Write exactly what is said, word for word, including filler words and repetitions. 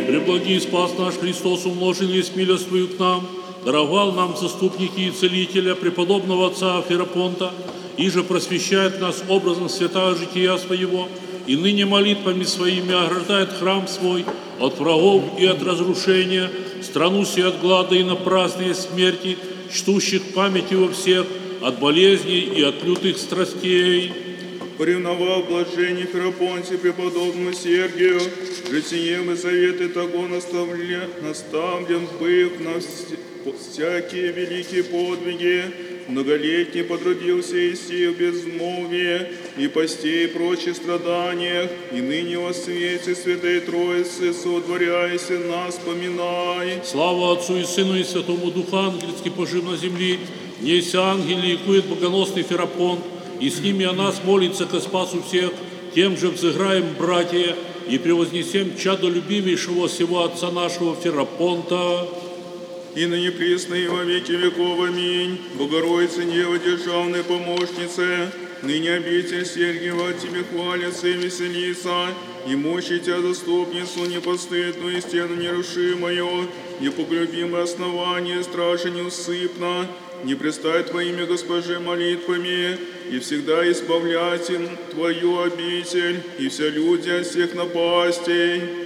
Преблаги спас наш Христос, умножил есть милость Твою к нам, даровал нам заступники и целителя, преподобного отца Ферапонта, и же просвещает нас образом святого жития своего, и ныне молитвами своими ограждает храм свой от врагов и от разрушения, страну сию от глада и напраздные смерти, чтущих памяти во всех, от болезней и от лютых страстей. Поревновал блажение Ферапонте преподобному Сергию, житием и советы того наставлен, наставлен быв на всякие великие подвиги, многолетний потрудился и сил безмолвие, и постей и прочих страданиях, и ныне во свете Святой Троицы сотворяйся нас, поминай. Слава Отцу и Сыну и Святому Духу, ангельски пожив на земли, неся ангел ликует богоносный Ферапонт, и с ними о нас молится ко спасу всех, тем же взыграем, братья, и превознесем чадолюбивейшего сего Отца нашего Ферапонта. И ныне присно и во веки веков, аминь. Богородица, Дева, державная помощница, ныне обитель Сергиева Тебе хвалится и веселится, и мощи Тебя заступницу непостыдную и стену нерушимую, непоколебимое основание, страшно неусыпно, не пристай Твоими, Госпоже, молитвами, и всегда избавлять Твою обитель, и все люди от всех напастей.